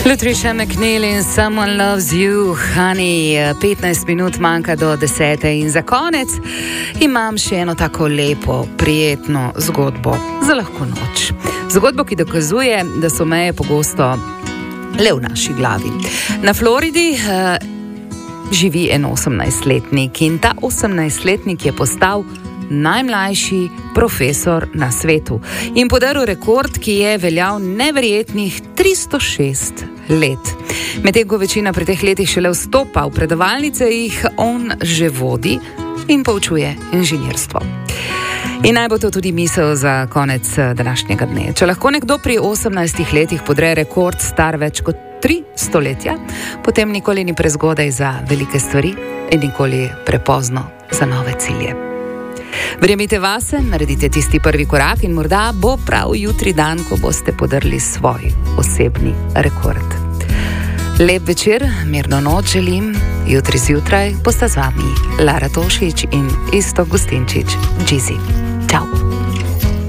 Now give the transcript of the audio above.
Patricia McNeil in Someone Loves You, Honey. 15 minut manjka do 10. In za konec imam še eno tako lepo, prijetno zgodbo za lahko noč. Zgodbo, ki dokazuje, da so meje pogosto le v naši glavi. Na Floridi živi en 18-letnik in ta 18-letnik je postal najmlajši profesor na svetu in podaril rekord, ki je veljal neverjetnih 306 let. Medtem ko večina pri teh letih šele vstopa v predavalnice, jih on že vodi in poučuje inženirstvo. In naj bo to tudi misel za konec današnjega dne. Če lahko nekdo pri 18 letih podre rekord star več kot 3 stoletja, potem nikoli ni prezgodaj za velike stvari in nikoli prepozno za nove cilje. Verjemite vase, naredite tisti prvi korak in morda bo prav jutri dan, ko boste podrli svoj osebni rekord. Lep večer, mirno noč želim, jutri zjutraj bosta z vami Lara Tošič in Iztok Gustinčič, Džizi.